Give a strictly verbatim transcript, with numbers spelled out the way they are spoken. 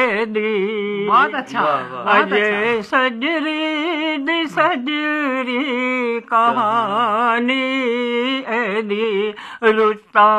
एदी बहुत अच्छा अजे सजरी दी सजरी कहानी एदी रुता